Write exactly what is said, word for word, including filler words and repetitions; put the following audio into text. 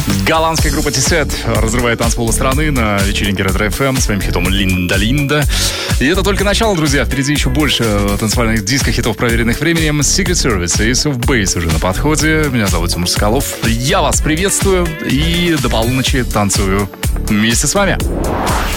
Голландская группа T-Set разрывает танцполы страны на вечеринке Ретро эф эм своим хитом «Линда Линда». И это только начало, друзья. Впереди еще больше танцевальных диско-хитов, проверенных временем. Secret Service и Ace of Base уже на подходе. Меня зовут Тимур Соколов. Я вас приветствую и до полуночи танцую вместе с вами.